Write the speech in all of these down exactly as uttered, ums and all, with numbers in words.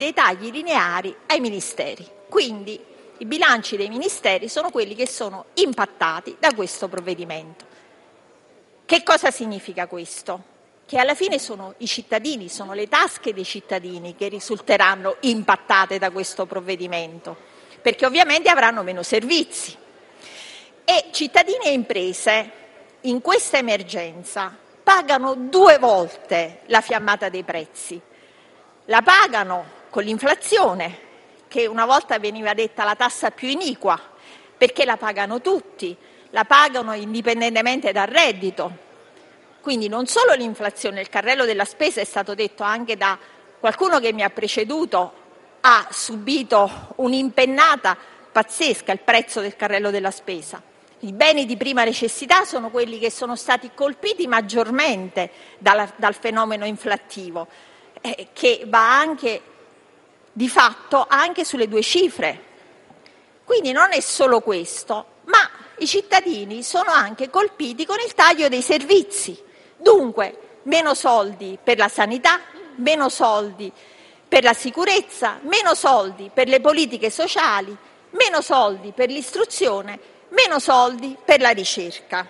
dei tagli lineari ai ministeri. Quindi i bilanci dei ministeri sono quelli che sono impattati da questo provvedimento. Che cosa significa questo? Che alla fine sono i cittadini, sono le tasche dei cittadini che risulteranno impattate da questo provvedimento, perché ovviamente avranno meno servizi. E cittadini e imprese in questa emergenza pagano due volte la fiammata dei prezzi. La pagano con l'inflazione, che una volta veniva detta la tassa più iniqua, perché la pagano tutti, la pagano indipendentemente dal reddito. Quindi non solo l'inflazione, il carrello della spesa, è stato detto anche da qualcuno che mi ha preceduto, ha subito un'impennata pazzesca il prezzo del carrello della spesa. I beni di prima necessità sono quelli che sono stati colpiti maggiormente dal, dal fenomeno inflattivo, eh, che va anche di fatto anche sulle due cifre. Quindi non è solo questo, ma i cittadini sono anche colpiti con il taglio dei servizi. Dunque, meno soldi per la sanità, meno soldi per la sicurezza, meno soldi per le politiche sociali, meno soldi per l'istruzione, meno soldi per la ricerca.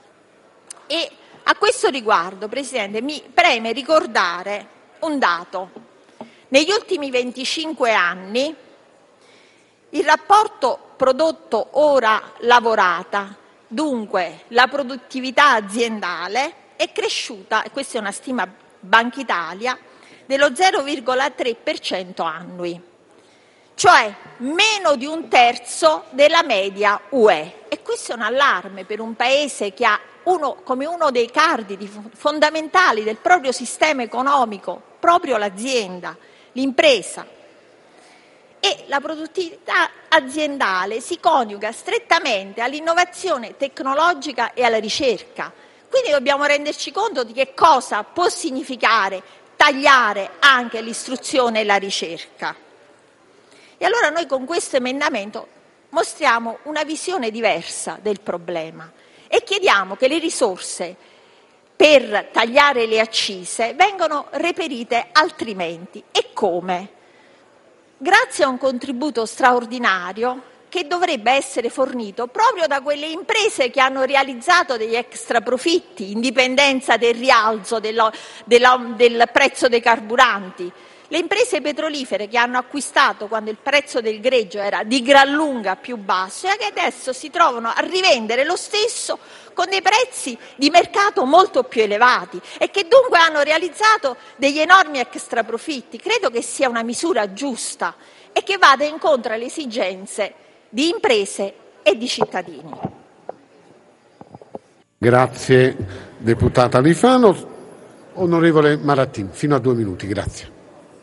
E a questo riguardo, Presidente, mi preme ricordare un dato. Negli ultimi venticinque anni il rapporto prodotto ora lavorata, dunque la produttività aziendale, è cresciuta, e questa è una stima Banca Italia, dello zero virgola tre per cento annui, cioè meno di un terzo della media U E. E questo è un allarme per un Paese che ha uno, come uno dei cardini fondamentali del proprio sistema economico, proprio l'azienda, l'impresa. E la produttività aziendale si coniuga strettamente all'innovazione tecnologica e alla ricerca. Quindi dobbiamo renderci conto di che cosa può significare tagliare anche l'istruzione e la ricerca. E allora noi con questo emendamento mostriamo una visione diversa del problema e chiediamo che le risorse per tagliare le accise vengano reperite altrimenti. E come? Grazie a un contributo straordinario che dovrebbe essere fornito proprio da quelle imprese che hanno realizzato degli extra profitti, in dipendenza del rialzo dello, dello, del prezzo dei carburanti. Le imprese petrolifere che hanno acquistato quando il prezzo del greggio era di gran lunga più basso e che adesso si trovano a rivendere lo stesso con dei prezzi di mercato molto più elevati e che dunque hanno realizzato degli enormi extra profitti. Credo che sia una misura giusta e che vada incontro alle esigenze di imprese e di cittadini. Grazie deputata Alifano. Onorevole Marattin, fino a due minuti, grazie.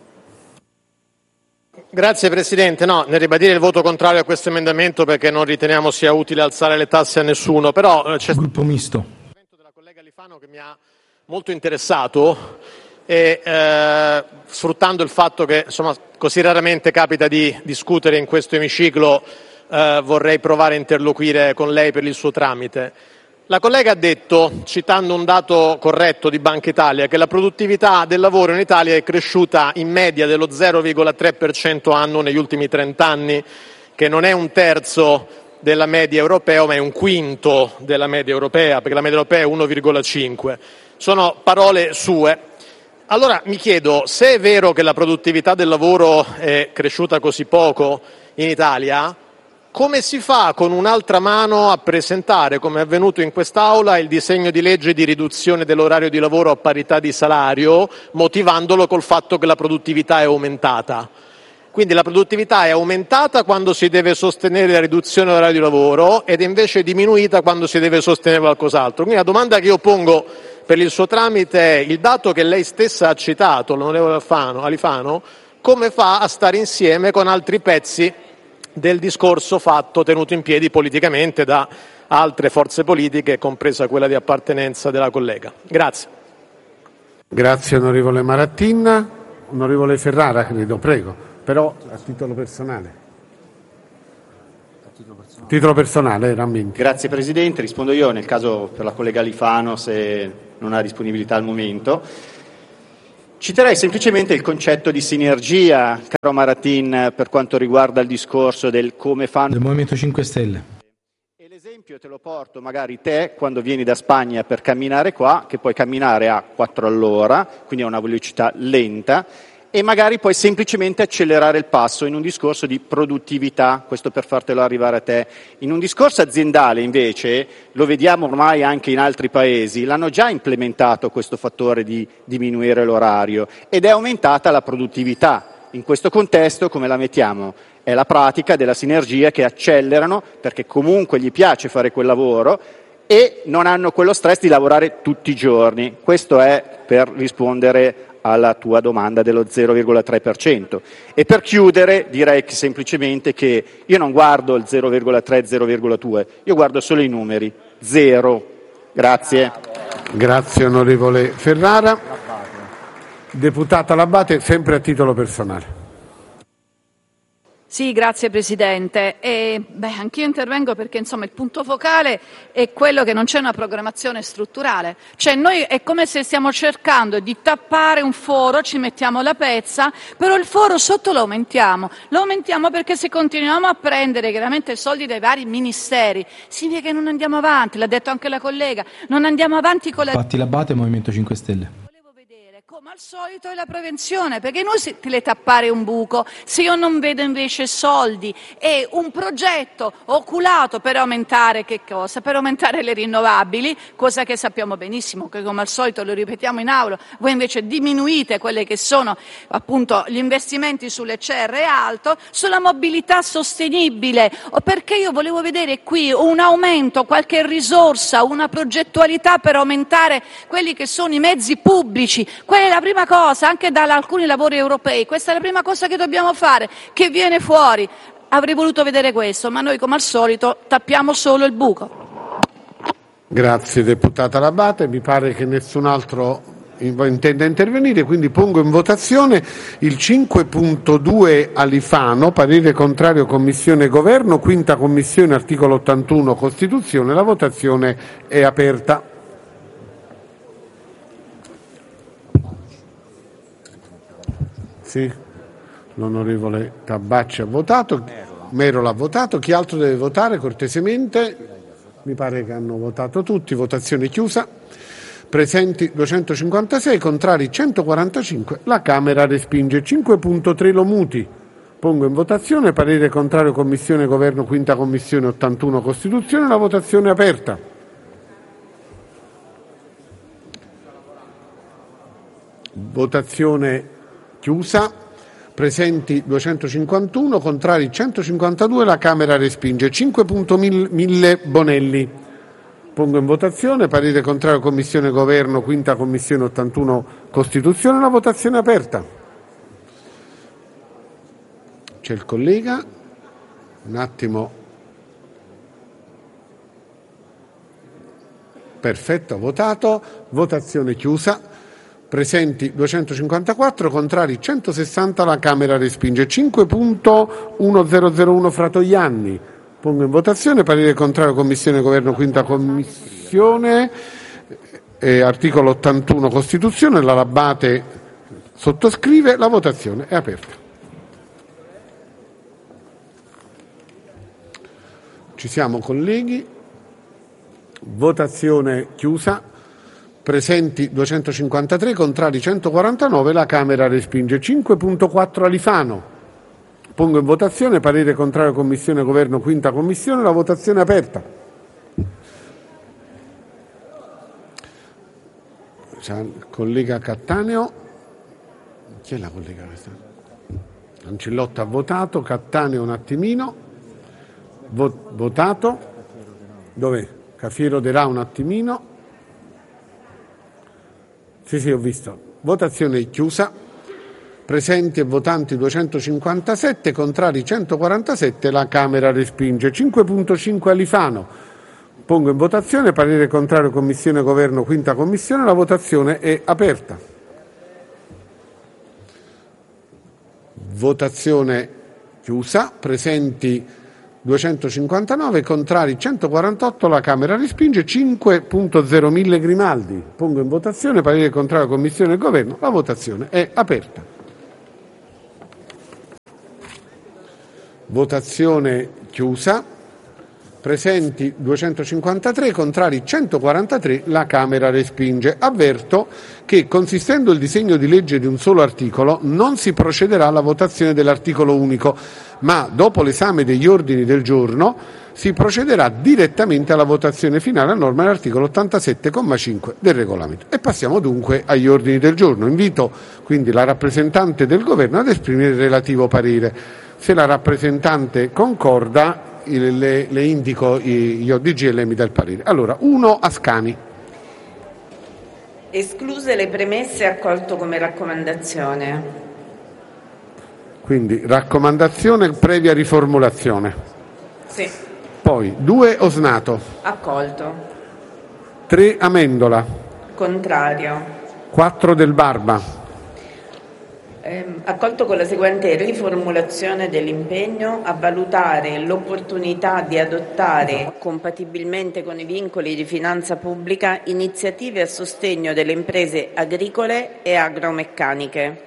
Grazie Presidente. No, nel ribadire il voto contrario a questo emendamento perché non riteniamo sia utile alzare le tasse a nessuno, però c'è Gruppo misto. l'intervento della collega Alifano che mi ha molto interessato e eh, sfruttando il fatto che insomma così raramente capita di discutere in questo emiciclo, eh, vorrei provare a interloquire con lei per il suo tramite. La collega ha detto, citando un dato corretto di Banca Italia, che la produttività del lavoro in Italia è cresciuta in media dello zero virgola tre per cento annuo negli ultimi trent'anni, che non è un terzo della media europea, ma è un quinto della media europea, perché la media europea è uno virgola cinque. Sono parole sue. Allora mi chiedo, se è vero che la produttività del lavoro è cresciuta così poco in Italia, come si fa con un'altra mano a presentare, come è avvenuto in quest'Aula, il disegno di legge di riduzione dell'orario di lavoro a parità di salario, motivandolo col fatto che la produttività è aumentata? Quindi la produttività è aumentata quando si deve sostenere la riduzione dell'orario di lavoro ed è invece diminuita quando si deve sostenere qualcos'altro. Quindi la domanda che io pongo per il suo tramite è: il dato che lei stessa ha citato, l'onorevole Alfano, Alifano, come fa a stare insieme con altri pezzi del discorso fatto, tenuto in piedi politicamente da altre forze politiche, compresa quella di appartenenza della collega? Grazie. Grazie onorevole Marattin. Onorevole Ferrara, credo, prego, però a titolo personale. A titolo personale, titolo personale rammenti. Grazie Presidente, rispondo io nel caso per la collega Alifano se non ha disponibilità al momento. Citerei semplicemente il concetto di sinergia, caro Maratin, per quanto riguarda il discorso del come fanno... Del Movimento cinque Stelle. E l'esempio te lo porto magari te quando vieni da Spagna per camminare qua, che puoi camminare a quattro all'ora, quindi a una velocità lenta, e magari puoi semplicemente accelerare il passo in un discorso di produttività, questo per fartelo arrivare a te. In un discorso aziendale invece, lo vediamo ormai anche in altri paesi, l'hanno già implementato questo fattore di diminuire l'orario ed è aumentata la produttività. In questo contesto come la mettiamo? È la pratica della sinergia che accelerano perché comunque gli piace fare quel lavoro e non hanno quello stress di lavorare tutti i giorni. Questo è per rispondere alla tua domanda dello zero virgola tre per cento. E per chiudere direi che semplicemente che io non guardo il zero virgola tre, zero virgola due, io guardo solo i numeri, zero. Grazie. Grazie onorevole Ferrara. Deputata L'Abbate, sempre a titolo personale. Sì, grazie Presidente. E, beh, anch'io intervengo perché insomma il punto focale è quello che non c'è una programmazione strutturale. Cioè noi è come se stiamo cercando di tappare un foro, ci mettiamo la pezza, però il foro sotto lo aumentiamo. Lo aumentiamo perché se continuiamo a prendere chiaramente soldi dai vari ministeri, significa che non andiamo avanti, l'ha detto anche la collega, non andiamo avanti con la... Fatti L'Abbate, Movimento cinque Stelle. Come al solito è la prevenzione, perché noi si le tappare un buco, se io non vedo invece soldi e un progetto oculato per aumentare che cosa? Per aumentare le rinnovabili, cosa che sappiamo benissimo, che come al solito lo ripetiamo in aula, voi invece diminuite quelle che sono appunto gli investimenti sulle C R E alto, sulla mobilità sostenibile, o perché io volevo vedere qui un aumento, qualche risorsa, una progettualità per aumentare quelli che sono i mezzi pubblici. Quella è la prima cosa, anche da alcuni lavori europei, questa è la prima cosa che dobbiamo fare, che viene fuori. Avrei voluto vedere questo, ma noi come al solito tappiamo solo il buco. Grazie deputata L'Abbate, mi pare che nessun altro intenda intervenire, quindi pongo in votazione il cinque punto due Alifano, parere contrario Commissione Governo, quinta Commissione, articolo ottantuno Costituzione, la votazione è aperta. Sì, l'onorevole Tabacci ha votato, Merola ha votato, chi altro deve votare cortesemente? Mi pare che hanno votato tutti, votazione chiusa, presenti duecentocinquantasei, contrari centoquarantacinque, la Camera respinge. cinque punto tre Lomuti, pongo in votazione, parere contrario Commissione Governo, quinta Commissione, ottantuno Costituzione, la votazione è aperta. Votazione chiusa, presenti duecentocinquantuno, contrari centocinquantadue, la Camera respinge. cinque punto mille Bonelli, pongo in votazione, parere contrario Commissione Governo, quinta Commissione, ottantuno Costituzione, la votazione è aperta. C'è il collega, un attimo, perfetto, ha votato, votazione chiusa. Presenti duecentocinquantaquattro, contrari centosessanta, la Camera respinge. cinque punto millecentuno Fratoianni, pongo in votazione, parere contrario Commissione Governo, quinta Commissione, eh, articolo ottantuno Costituzione, la L'Abbate sottoscrive, la votazione è aperta. Ci siamo colleghi, votazione chiusa. Presenti duecentocinquantatré, contrari centoquarantanove, la Camera respinge. cinque punto quattro Alifano, pongo in votazione, parere contrario Commissione Governo, quinta Commissione, la votazione è aperta. C'è il collega Cattaneo, chi è la collega questa? Ancellotta ha votato, Cattaneo un attimino, votato, dov'è? Cafiero De Ra un attimino. Sì, sì, ho visto. Votazione chiusa. Presenti e votanti duecentocinquantasette, contrari centoquarantasette, la Camera respinge. cinque punto cinque Alifano. Pongo in votazione, parere contrario Commissione Governo, quinta Commissione, la votazione è aperta. Votazione chiusa. Presenti duecentocinquantanove, contrari centoquarantotto, la Camera respinge. cinque punto zero mille Grimaldi. Pongo in votazione, parere contrario Commissione e Governo. La votazione è aperta. Votazione chiusa. Presenti duecentocinquantatré, contrari centoquarantatré, la Camera respinge. Avverto che, consistendo il disegno di legge di un solo articolo, non si procederà alla votazione dell'articolo unico, ma dopo l'esame degli ordini del giorno si procederà direttamente alla votazione finale a norma dell'articolo ottantasette comma cinque del regolamento. E passiamo dunque agli ordini del giorno. Invito quindi la rappresentante del Governo ad esprimere il relativo parere. Se la rappresentante concorda, Le, le indico gli O D G e lei mi dà il parere. Allora, uno Ascani. Escluse le premesse, accolto come raccomandazione. Quindi raccomandazione previa riformulazione. Sì. Poi due Osnato. Accolto. tre Amendola. Contrario. quattro Del Barba. Accolto con la seguente riformulazione dell'impegno: a valutare l'opportunità di adottare, compatibilmente con i vincoli di finanza pubblica, iniziative a sostegno delle imprese agricole e agromeccaniche.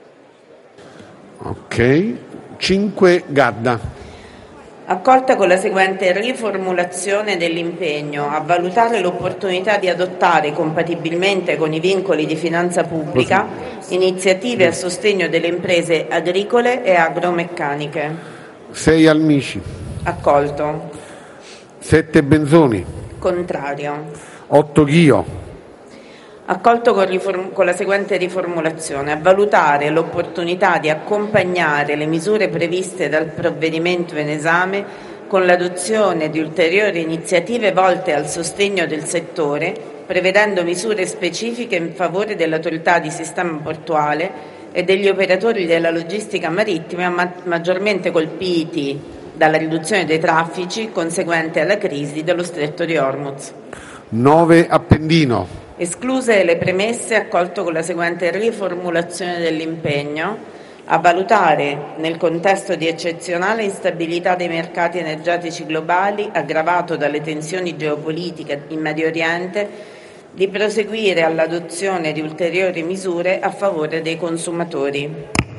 Ok. cinque Gadda. Accolta con la seguente riformulazione dell'impegno: a valutare l'opportunità di adottare, compatibilmente con i vincoli di finanza pubblica, iniziative a sostegno delle imprese agricole e agromeccaniche. sei Almici. Accolto. sette Benzoni. Contrario. otto Ghio. Accolto con, riform- con la seguente riformulazione: a valutare l'opportunità di accompagnare le misure previste dal provvedimento in esame con l'adozione di ulteriori iniziative volte al sostegno del settore, prevedendo misure specifiche in favore dell'autorità di sistema portuale e degli operatori della logistica marittima ma- maggiormente colpiti dalla riduzione dei traffici conseguente alla crisi dello Stretto di Hormuz. nove Appendino. Escluse le premesse, accolto con la seguente riformulazione dell'impegno: a valutare, nel contesto di eccezionale instabilità dei mercati energetici globali, aggravato dalle tensioni geopolitiche in Medio Oriente, di proseguire all'adozione di ulteriori misure a favore dei consumatori.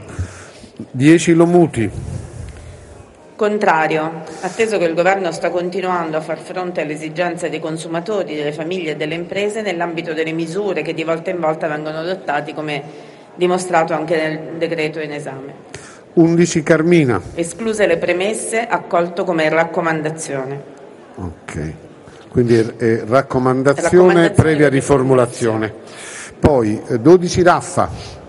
dieci Lomuti. Contrario, atteso che il Governo sta continuando a far fronte alle esigenze dei consumatori, delle famiglie e delle imprese nell'ambito delle misure che di volta in volta vengono adottate, come dimostrato anche nel decreto in esame. undici Carmina. Escluse le premesse, accolto come raccomandazione. Ok, quindi eh, raccomandazione, raccomandazione previa riformulazione. Poi eh, dodici Raffa.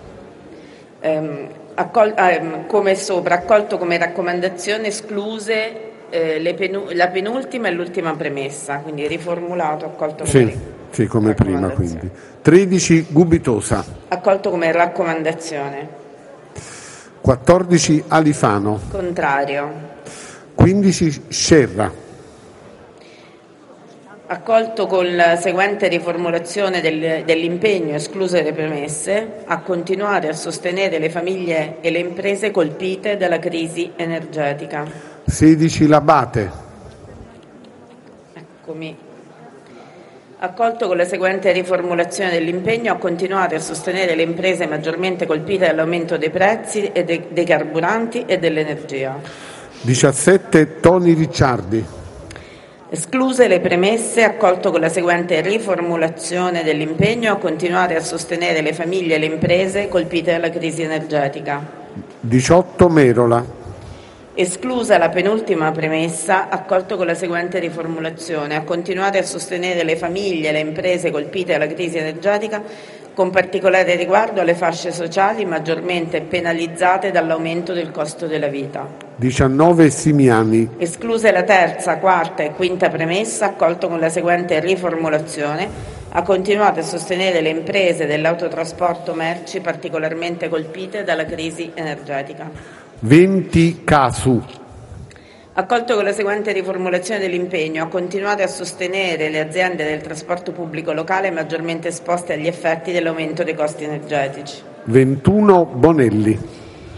Ehm, Accol- ehm, come sopra, accolto come raccomandazione, escluse eh, le penu- la penultima e l'ultima premessa, quindi riformulato, accolto come, Sì, sì, come prima quindi. tredici Gubitosa. Accolto come raccomandazione. quattordici Alifano. Contrario. quindici Scerra. Accolto con la seguente riformulazione del, dell'impegno, escluse le premesse, a continuare a sostenere le famiglie e le imprese colpite dalla crisi energetica. sedici Labate. Eccomi. Accolto con la seguente riformulazione dell'impegno: a continuare a sostenere le imprese maggiormente colpite dall'aumento dei prezzi e dei, dei carburanti e dell'energia. diciassette Toni Ricciardi. Escluse le premesse, accolto con la seguente riformulazione dell'impegno: a continuare a sostenere le famiglie e le imprese colpite dalla crisi energetica. diciotto Merola. Esclusa la penultima premessa, accolto con la seguente riformulazione: a continuare a sostenere le famiglie e le imprese colpite dalla crisi energetica, con particolare riguardo alle fasce sociali maggiormente penalizzate dall'aumento del costo della vita. diciannove Simiani. Escluse la terza, quarta e quinta premessa, accolto con la seguente riformulazione: a continuare a sostenere le imprese dell'autotrasporto merci particolarmente colpite dalla crisi energetica. venti Casu. Accolto con la seguente riformulazione dell'impegno: a continuare a sostenere le aziende del trasporto pubblico locale maggiormente esposte agli effetti dell'aumento dei costi energetici. ventuno Bonelli.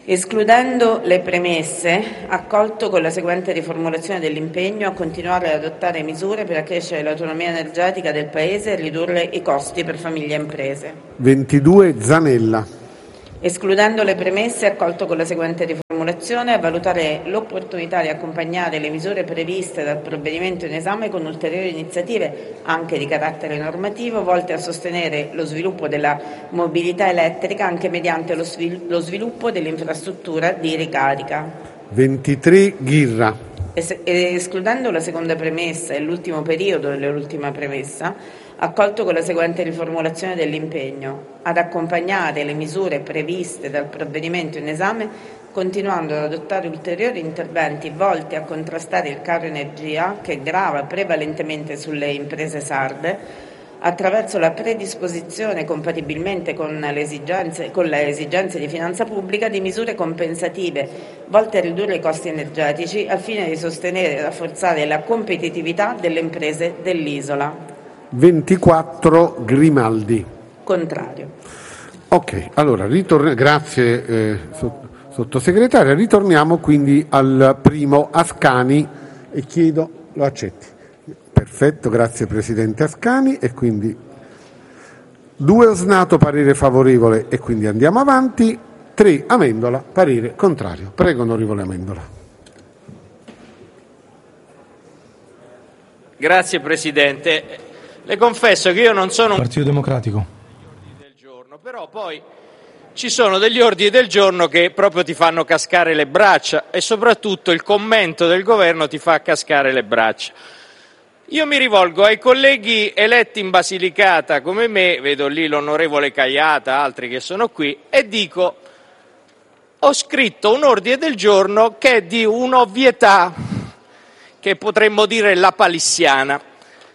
Escludendo le premesse, accolto con la seguente riformulazione dell'impegno a continuare ad adottare misure per accrescere l'autonomia energetica del Paese e ridurre i costi per famiglie e imprese. ventidue Zanella. Escludendo le premesse, accolto con la seguente riformulazione, a valutare l'opportunità di accompagnare le misure previste dal provvedimento in esame con ulteriori iniziative, anche di carattere normativo, volte a sostenere lo sviluppo della mobilità elettrica anche mediante lo, svil- lo sviluppo dell'infrastruttura di ricarica. ventitré Ghirra. Es- escludendo la seconda premessa e l'ultimo periodo dell'ultima premessa, accolto con la seguente riformulazione dell'impegno, ad accompagnare le misure previste dal provvedimento in esame, continuando ad adottare ulteriori interventi volti a contrastare il caro energia che grava prevalentemente sulle imprese sarde, attraverso la predisposizione, compatibilmente con le esigenze, con le esigenze di finanza pubblica, di misure compensative volte a ridurre i costi energetici al fine di sostenere e rafforzare la competitività delle imprese dell'isola. ventiquattro Grimaldi. Contrario. Ok, allora ritorn- grazie eh, sottosegretaria. Ritorniamo quindi al primo Ascani e chiedo lo accetti. Perfetto, grazie Presidente Ascani. E quindi due Osnato parere favorevole e quindi andiamo avanti. tre Amendola parere contrario. Prego onorevole Amendola. Grazie Presidente. Le confesso che io non sono un Partito Democratico. del giorno, però poi ci sono degli ordini del giorno che proprio ti fanno cascare le braccia e soprattutto il commento del governo ti fa cascare le braccia. Io mi rivolgo ai colleghi eletti in Basilicata come me, vedo lì l'onorevole Caiata, altri che sono qui, e dico: ho scritto un ordine del giorno che è di un'ovvietà, che potremmo dire lapalissiana.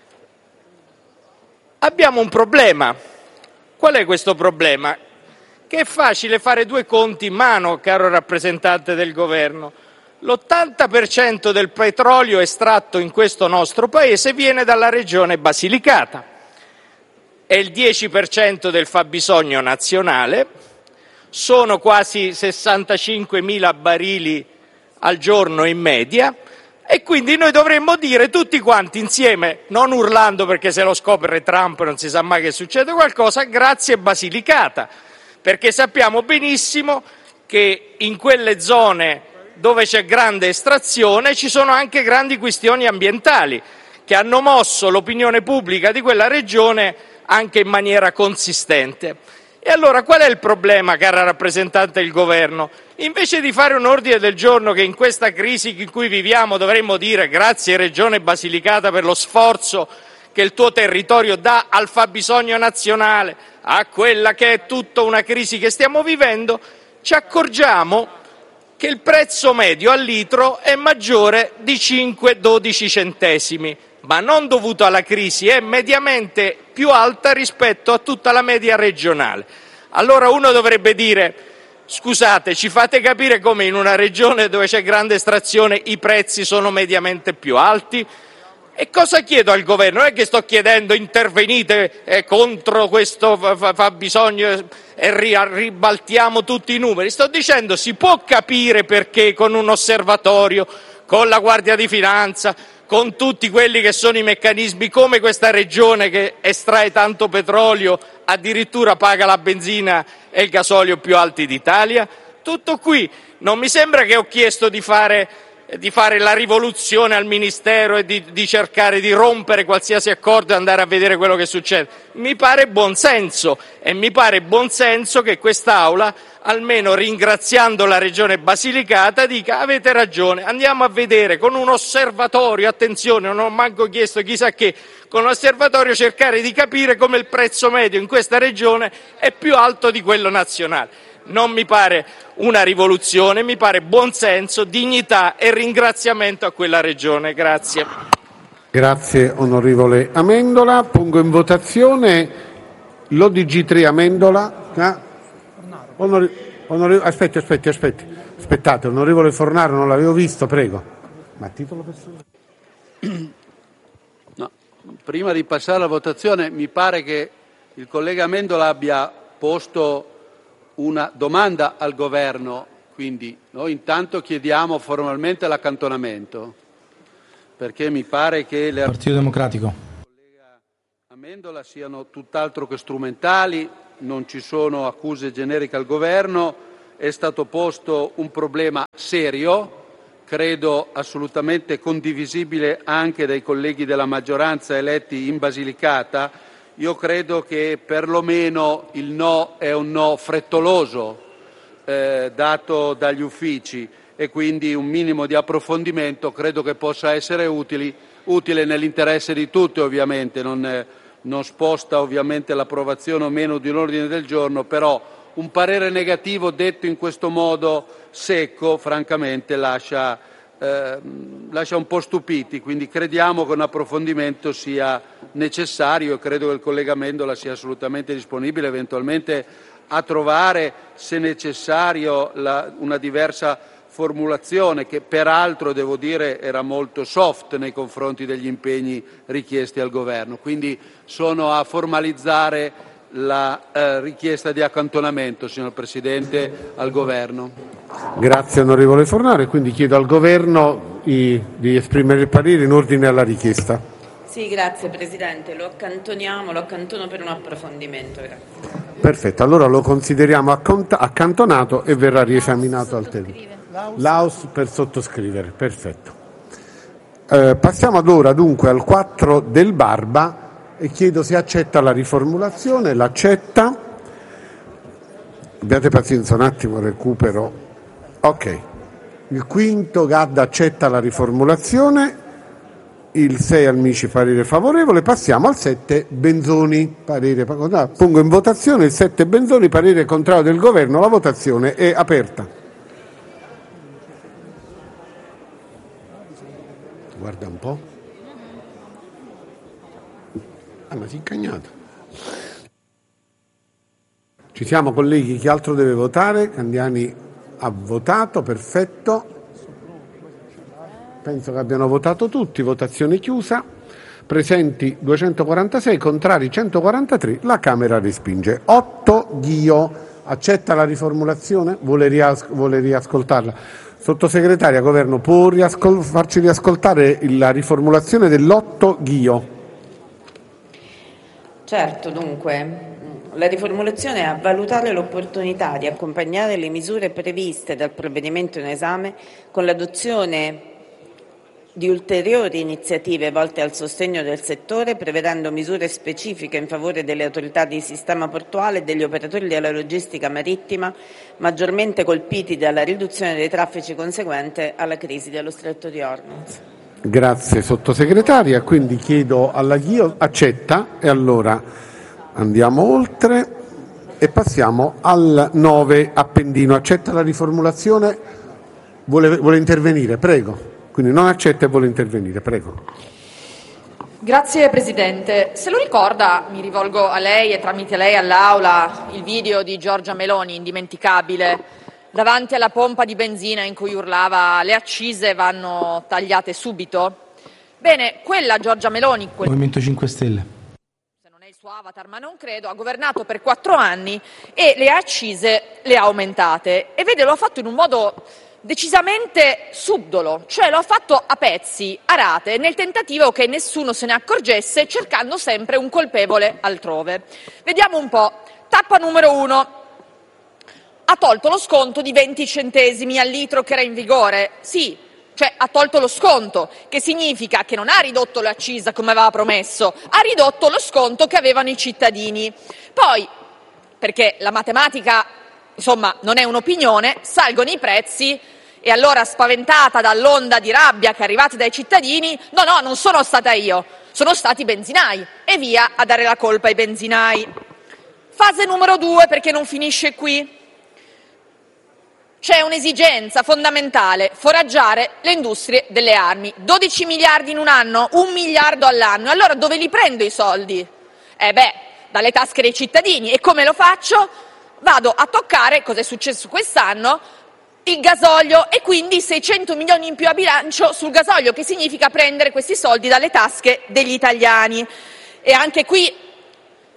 Abbiamo un problema. Qual è questo problema? Che è facile fare due conti in mano, caro rappresentante del governo. L'ottanta per cento del petrolio estratto in questo nostro paese viene dalla regione Basilicata. È il dieci per cento del fabbisogno nazionale, sono quasi sessantacinquemila barili al giorno in media. E quindi noi dovremmo dire tutti quanti insieme, non urlando perché se lo scopre Trump non si sa mai che succede qualcosa, grazie Basilicata, perché sappiamo benissimo che in quelle zone dove c'è grande estrazione ci sono anche grandi questioni ambientali che hanno mosso l'opinione pubblica di quella regione anche in maniera consistente. E allora qual è il problema, cara rappresentante del governo? Invece di fare un ordine del giorno che in questa crisi in cui viviamo dovremmo dire grazie Regione Basilicata per lo sforzo che il tuo territorio dà al fabbisogno nazionale, a quella che è tutta una crisi che stiamo vivendo, ci accorgiamo che il prezzo medio al litro è maggiore di cinque dodici centesimi, ma non dovuto alla crisi, è mediamente più alta rispetto a tutta la media regionale. Allora uno dovrebbe dire: scusate, ci fate capire come in una regione dove c'è grande estrazione i prezzi sono mediamente più alti? E cosa chiedo al governo? Non è che sto chiedendo intervenite eh, contro questo fabbisogno e ri- ribaltiamo tutti i numeri, sto dicendo si può capire perché con un osservatorio, con la Guardia di Finanza, con tutti quelli che sono i meccanismi, come questa regione che estrae tanto petrolio addirittura paga la benzina e il gasolio più alti d'Italia? Tutto qui. Non mi sembra che ho chiesto di fare, di fare la rivoluzione al Ministero e di, di cercare di rompere qualsiasi accordo e andare a vedere quello che succede. Mi pare buonsenso e mi pare buonsenso che quest'Aula, almeno ringraziando la Regione Basilicata, dica: avete ragione, andiamo a vedere con un osservatorio, attenzione, non ho manco chiesto chissà che, con un osservatorio cercare di capire come il prezzo medio in questa regione è più alto di quello nazionale. Non mi pare una rivoluzione, mi pare buonsenso, dignità e ringraziamento a quella regione. Grazie. Grazie onorevole Amendola. Pongo in votazione l'O D G tre Amendola. Ah. Onore... Onore... Aspetti, aspetti, aspetti. Aspettate, onorevole Fornaro, non l'avevo visto, prego. Ma a titolo personale? No. Prima di passare alla votazione, mi pare che il collega Amendola abbia posto una domanda al governo, Quindi noi intanto chiediamo formalmente l'accantonamento, perché mi pare che le Partito Democratico. del collega Amendola siano tutt'altro che strumentali, non ci sono accuse generiche al governo, è stato posto un problema serio, credo assolutamente condivisibile anche dai colleghi della maggioranza eletti in Basilicata. Io credo che perlomeno il no è un no frettoloso eh, dato dagli uffici e quindi un minimo di approfondimento credo che possa essere utili, utile nell'interesse di tutti ovviamente, non, eh, non sposta ovviamente l'approvazione o meno di un ordine del giorno, però un parere negativo detto in questo modo secco francamente lascia, eh, lascia un po' stupiti, quindi crediamo che un approfondimento sia necessario e credo che il collega Amendola sia assolutamente disponibile eventualmente a trovare, se necessario, la, una diversa formulazione che peraltro, devo dire, era molto soft nei confronti degli impegni richiesti al Governo. Quindi sono a formalizzare la eh, richiesta di accantonamento, signor Presidente, al Governo. Grazie onorevole Fornaro, quindi chiedo al Governo i, di esprimere il parere in ordine alla richiesta. Sì, grazie Presidente, lo accantoniamo, lo accantono per un approfondimento. Grazie. Perfetto, allora lo consideriamo accantonato e verrà riesaminato al termine. L'Aus per sottoscrivere, perfetto. Eh, passiamo ad ora dunque al quattro del Barba e chiedo se accetta la riformulazione. L'accetta. Abbiate pazienza un attimo, recupero. Ok. Il quinto Gadda accetta la riformulazione. Il sei Almici parere favorevole. Passiamo al sette Benzoni parere. Pongo in votazione il sette Benzoni parere contrario del Governo. La votazione è aperta. Guarda un po'. Ah, ma si è incagnato. Ci siamo colleghi, chi altro deve votare? Candiani ha votato, perfetto. Penso che abbiano votato tutti, votazione chiusa. Presenti duecentoquarantasei, contrari centoquarantatré, la Camera respinge. otto Ghio, accetta la riformulazione? Vuole, rias- vuole riascoltarla? Sottosegretaria, Governo, può riascol- farci riascoltare la riformulazione dell'otto Ghio? Certo, dunque, la riformulazione è a valutare l'opportunità di accompagnare le misure previste dal provvedimento in esame con l'adozione di ulteriori iniziative volte al sostegno del settore, prevedendo misure specifiche in favore delle autorità di sistema portuale e degli operatori della logistica marittima maggiormente colpiti dalla riduzione dei traffici conseguente alla crisi dello Stretto di Hormuz. Grazie Sottosegretaria, quindi chiedo alla Ghio, accetta, e allora andiamo oltre e passiamo al nove Appendino. Accetta la riformulazione? Vuole, vuole intervenire? Prego. Quindi non accetta e vuole intervenire, prego. Grazie Presidente. Se lo ricorda, mi rivolgo a lei e tramite lei all'Aula, il video di Giorgia Meloni, indimenticabile, davanti alla pompa di benzina in cui urlava le accise vanno tagliate subito? Bene, quella Giorgia Meloni, quel... Movimento cinque Stelle. Se non è il suo avatar, ma non credo, ha governato per quattro anni e le accise le ha aumentate. E vede, lo ha fatto in un modo decisamente subdolo, cioè lo ha fatto a pezzi, a rate, nel tentativo che nessuno se ne accorgesse, cercando sempre un colpevole altrove. Vediamo un po'. Tappa numero uno. Ha tolto lo sconto di venti centesimi al litro che era in vigore. Sì, cioè ha tolto lo sconto, che significa che non ha ridotto l'accisa come aveva promesso, ha ridotto lo sconto che avevano i cittadini. Poi, perché la matematica, insomma, non è un'opinione, salgono i prezzi e allora, spaventata dall'onda di rabbia che è arrivata dai cittadini, no, no, non sono stata io, sono stati i benzinai, e via a dare la colpa ai benzinai. Fase numero due, perché non finisce qui. C'è un'esigenza fondamentale, foraggiare le industrie delle armi. dodici miliardi in un anno, un miliardo all'anno. Allora dove li prendo i soldi? Eh beh, dalle tasche dei cittadini. E come lo faccio? Vado a toccare, cosa è successo quest'anno, il gasolio e quindi seicento milioni in più a bilancio sul gasolio, che significa prendere questi soldi dalle tasche degli italiani. E anche qui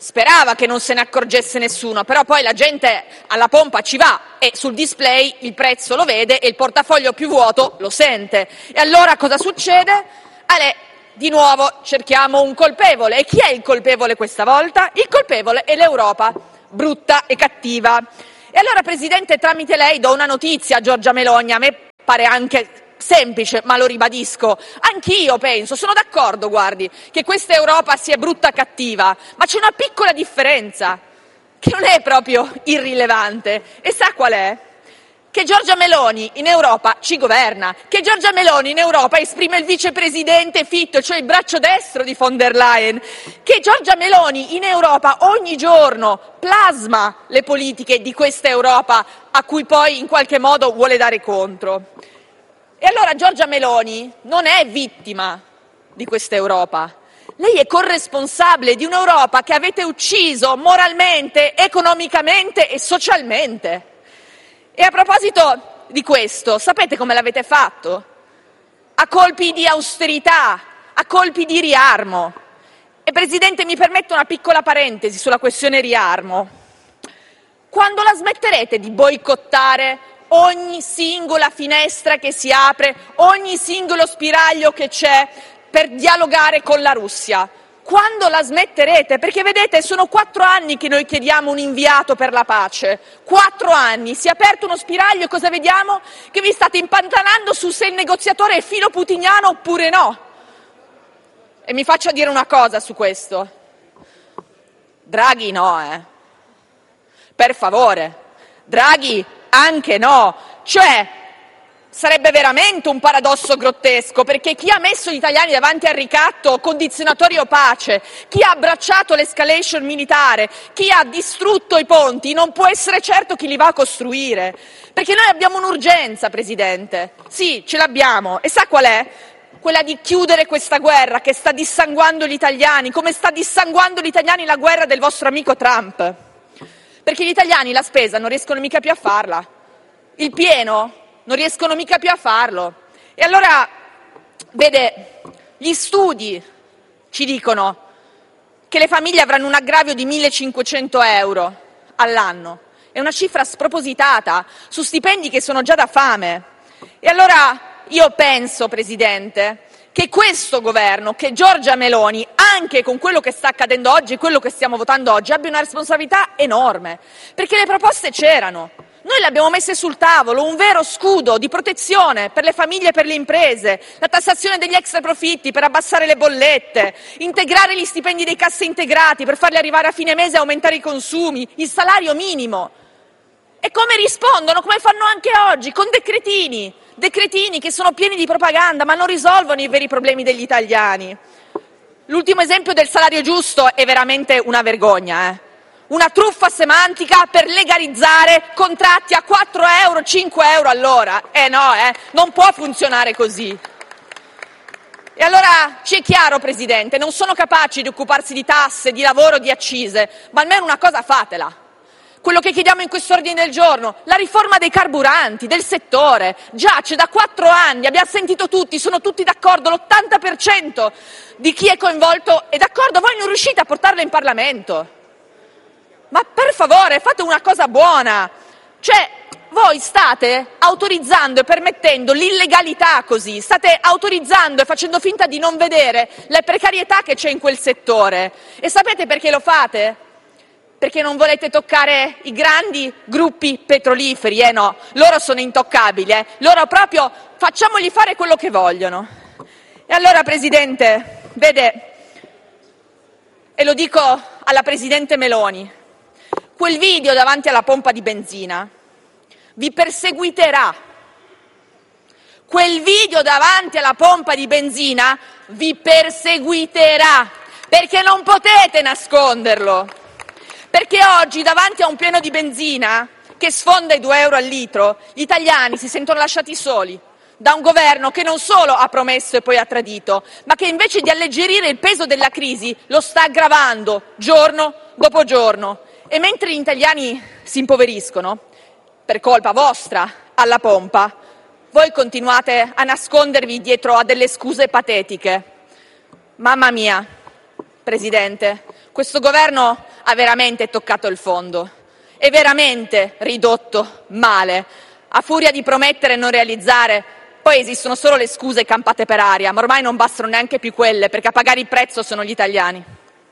sperava che non se ne accorgesse nessuno, però poi la gente alla pompa ci va e sul display il prezzo lo vede e il portafoglio più vuoto lo sente. E allora cosa succede? Ale, di nuovo cerchiamo un colpevole. E chi è il colpevole questa volta? Il colpevole è l'Europa, brutta e cattiva. E allora, Presidente, tramite lei do una notizia a Giorgia Meloni. A me pare anche semplice, ma lo ribadisco. Anch'io penso, sono d'accordo, guardi, che questa Europa sia brutta e cattiva, ma c'è una piccola differenza, che non è proprio irrilevante. E sa qual è? Che Giorgia Meloni in Europa ci governa, che Giorgia Meloni in Europa esprime il vicepresidente Fitto, cioè il braccio destro di von der Leyen, che Giorgia Meloni in Europa ogni giorno plasma le politiche di questa Europa a cui poi in qualche modo vuole dare contro. E allora Giorgia Meloni non è vittima di questa Europa. Lei è corresponsabile di un'Europa che avete ucciso moralmente, economicamente e socialmente. E a proposito di questo, sapete come l'avete fatto? A colpi di austerità, a colpi di riarmo. E Presidente, mi permetto una piccola parentesi sulla questione riarmo. Quando la smetterete di boicottare ogni singola finestra che si apre, ogni singolo spiraglio che c'è per dialogare con la Russia? Quando la smetterete? Perché vedete, sono quattro anni che noi chiediamo un inviato per la pace. Quattro anni. Si è aperto uno spiraglio e cosa vediamo? Che vi state impantanando su se il negoziatore è filo putiniano oppure no. E mi faccia dire una cosa su questo. Draghi no, eh. Per favore. Draghi anche no. Cioè, sarebbe veramente un paradosso grottesco, perché chi ha messo gli italiani davanti al ricatto, condizionatori o pace, chi ha abbracciato l'escalation militare, chi ha distrutto i ponti, non può essere certo chi li va a costruire. Perché noi abbiamo un'urgenza, Presidente. Sì, ce l'abbiamo. E sa qual è? Quella di chiudere questa guerra che sta dissanguando gli italiani, come sta dissanguando gli italiani la guerra del vostro amico Trump. Perché gli italiani la spesa non riescono mica più a farla. Il pieno non riescono mica più a farlo. E allora, vede, gli studi ci dicono che le famiglie avranno un aggravio di millecinquecento euro all'anno. È una cifra spropositata su stipendi che sono già da fame. E allora io penso, Presidente, che questo governo, che Giorgia Meloni, anche con quello che sta accadendo oggi e quello che stiamo votando oggi, abbia una responsabilità enorme. Perché le proposte c'erano. Noi le abbiamo messe sul tavolo, un vero scudo di protezione per le famiglie e per le imprese, la tassazione degli extra profitti per abbassare le bollette, integrare gli stipendi dei cassaintegrati per farli arrivare a fine mese e aumentare i consumi, il salario minimo. E come rispondono, come fanno anche oggi, con decretini, decretini che sono pieni di propaganda ma non risolvono i veri problemi degli italiani. L'ultimo esempio del salario giusto è veramente una vergogna, eh. Una truffa semantica per legalizzare contratti a quattro euro, cinque euro all'ora. Eh no, eh, non può funzionare così. E allora ci è chiaro, Presidente, non sono capaci di occuparsi di tasse, di lavoro, di accise, ma almeno una cosa fatela. Quello che chiediamo in questo ordine del giorno, la riforma dei carburanti, del settore, giace da quattro anni, abbiamo sentito tutti, sono tutti d'accordo, l'ottanta per cento di chi è coinvolto è d'accordo, voi non riuscite a portarla in Parlamento. Ma per favore, fate una cosa buona. Cioè, voi state autorizzando e permettendo l'illegalità così, state autorizzando e facendo finta di non vedere la precarietà che c'è in quel settore. E sapete perché lo fate? Perché non volete toccare i grandi gruppi petroliferi, eh no, loro sono intoccabili, eh. Loro proprio facciamogli fare quello che vogliono. E allora, Presidente, vede, e lo dico alla Presidente Meloni, quel video davanti alla pompa di benzina vi perseguiterà. Quel video davanti alla pompa di benzina vi perseguiterà, perché non potete nasconderlo. Perché oggi davanti a un pieno di benzina che sfonda i due euro al litro, gli italiani si sentono lasciati soli da un governo che non solo ha promesso e poi ha tradito, ma che invece di alleggerire il peso della crisi lo sta aggravando giorno dopo giorno. E mentre gli italiani si impoveriscono, per colpa vostra, alla pompa, voi continuate a nascondervi dietro a delle scuse patetiche. Mamma mia, Presidente, questo governo ha veramente toccato il fondo, è veramente ridotto male. A furia di promettere e non realizzare, poi esistono solo le scuse campate per aria, ma ormai non bastano neanche più quelle, perché a pagare il prezzo sono gli italiani.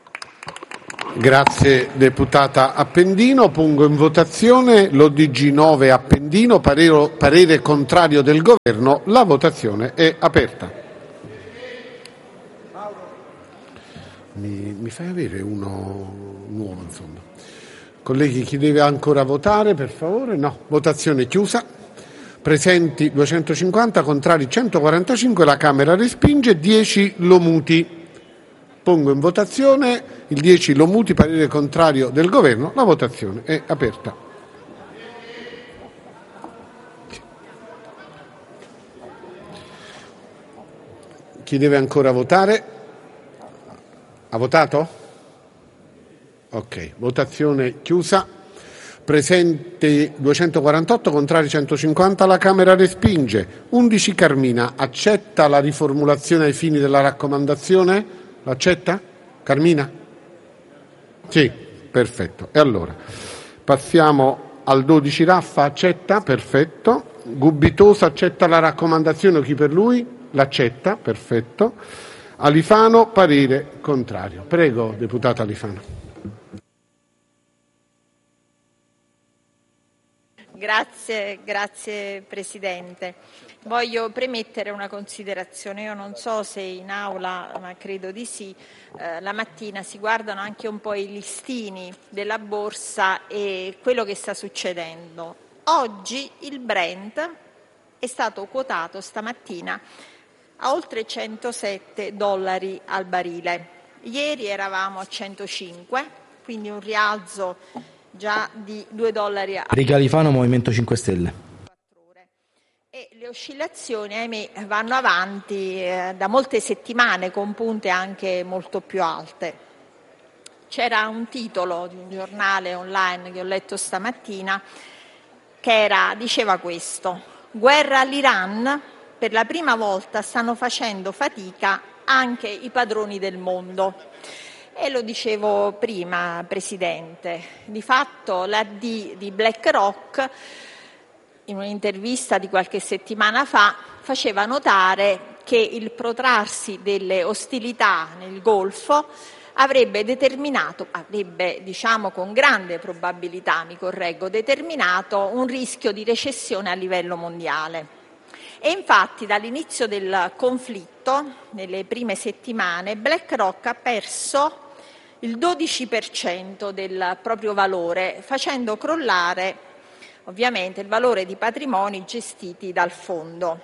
Grazie deputata Appendino. Pongo in votazione l'O D G nove Appendino, parere, parere contrario del Governo. La votazione è aperta. Mi, mi fai avere uno nuovo, insomma. Colleghi, chi deve ancora votare, per favore? No. Votazione chiusa. Presenti duecentocinquanta, contrari centoquarantacinque, la Camera respinge. dieci Lomuti. Pongo in votazione il dieci Lomuti, parere contrario del Governo. La votazione è aperta. Chi deve ancora votare? Ha votato? Ok, votazione chiusa. Presenti duecentoquarantotto, contrari centocinquanta, la Camera respinge. undici Carmina. Accetta la riformulazione ai fini della raccomandazione? L'accetta? Carmina? Sì, perfetto. E allora passiamo al dodici Raffa. Accetta? Perfetto. Gubitosa accetta la raccomandazione. Chi per lui? L'accetta? Perfetto. Alifano, parere contrario. Prego, deputata Alifano. Grazie, grazie Presidente. Voglio premettere una considerazione. Io non so se in aula, ma credo di sì, eh, la mattina si guardano anche un po' i listini della borsa e quello che sta succedendo. Oggi il Brent è stato quotato stamattina a oltre centosette dollari al barile. Ieri eravamo a centocinque, quindi un rialzo già di due dollari a Riga Alifano, Movimento cinque Stelle. E le oscillazioni, ahimè, vanno avanti eh, da molte settimane con punte anche molto più alte. C'era un titolo di un giornale online che ho letto stamattina che era, diceva questo: guerra all'Iran, per la prima volta stanno facendo fatica anche i padroni del mondo. E lo dicevo prima, Presidente, di fatto la D di BlackRock in un'intervista di qualche settimana fa faceva notare che il protrarsi delle ostilità nel Golfo avrebbe determinato, avrebbe diciamo con grande probabilità, mi correggo, determinato un rischio di recessione a livello mondiale. E infatti dall'inizio del conflitto, nelle prime settimane, BlackRock ha perso il dodici per cento del proprio valore, facendo crollare ovviamente il valore di patrimoni gestiti dal fondo.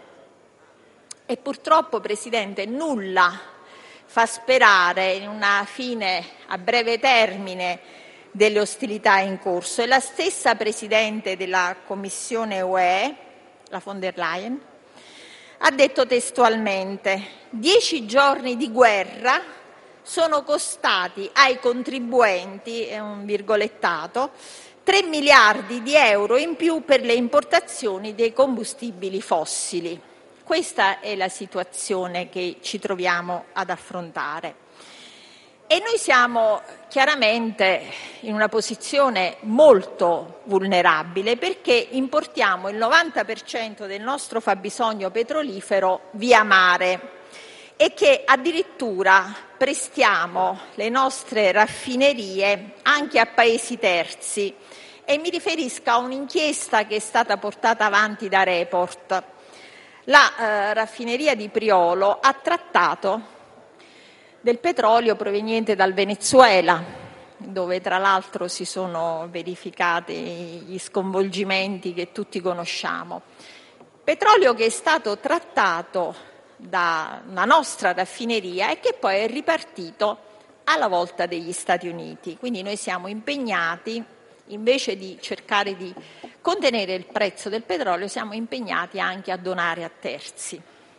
E purtroppo, Presidente, nulla fa sperare in una fine a breve termine delle ostilità in corso. E la stessa Presidente della Commissione U E, la von der Leyen, ha detto testualmente: dieci giorni di guerra sono costati ai contribuenti, è un virgolettato, tre miliardi di euro in più per le importazioni dei combustibili fossili. Questa è la situazione che ci troviamo ad affrontare. E noi siamo chiaramente in una posizione molto vulnerabile perché importiamo il novanta per cento del nostro fabbisogno petrolifero via mare e che addirittura prestiamo le nostre raffinerie anche a paesi terzi. E mi riferisco a un'inchiesta che è stata portata avanti da Report. La eh, raffineria di Priolo ha trattato del petrolio proveniente dal Venezuela, dove tra l'altro si sono verificati gli sconvolgimenti che tutti conosciamo. Petrolio che è stato trattato da una nostra raffineria e che poi è ripartito alla volta degli Stati Uniti. Quindi noi siamo impegnati, invece di cercare di contenere il prezzo del petrolio, siamo impegnati anche a donare a terzi.